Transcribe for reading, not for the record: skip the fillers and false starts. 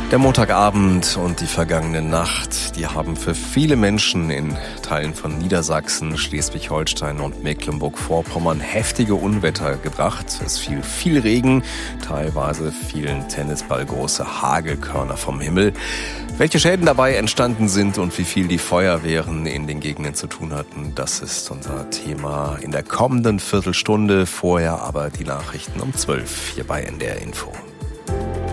Der Montagabend und die vergangene Nacht, die haben für viele Menschen in Teilen von Niedersachsen, Schleswig-Holstein und Mecklenburg-Vorpommern heftige Unwetter gebracht. Es fiel viel Regen, teilweise fielen tennisballgroße Hagelkörner vom Himmel. Welche Schäden dabei entstanden sind und wie viel die Feuerwehren in den Gegenden zu tun hatten, das ist unser Thema in der kommenden Viertelstunde. Vorher aber die Nachrichten um 12 hier bei NDR Info.